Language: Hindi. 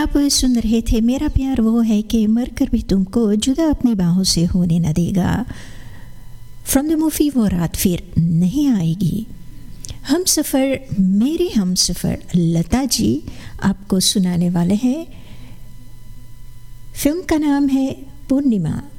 आप सुन रहे थे मेरा प्यार वो है कि मर कर भी तुमको जुदा अपनी बाहों से होने न देगा, फ्रॉम द मूवी वो रात फिर नहीं आएगी। हम सफ़र, मेरे हम सफ़र लता जी आपको सुनाने वाले हैं। फिल्म का नाम है पूर्णिमा।